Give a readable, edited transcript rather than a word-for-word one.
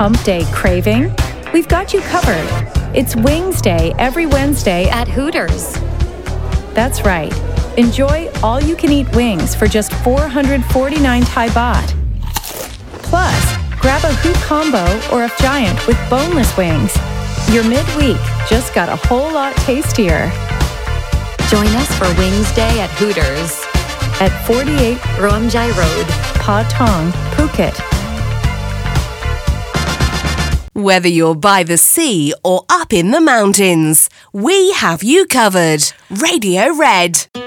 hump day craving? We've got you covered. It's Wings Day every Wednesday at Hooters. That's right. Enjoy all-you-can-eat wings for just 449 Thai baht. Plus, grab a Hoot Combo or a Giant with boneless wings. Your midweek just got a whole lot tastier. Join us for Wings Day at Hooters at 48 Romjai Road, Patong, Phuket. Whether you're by the sea or up in the mountains, we have you covered. Radio Red.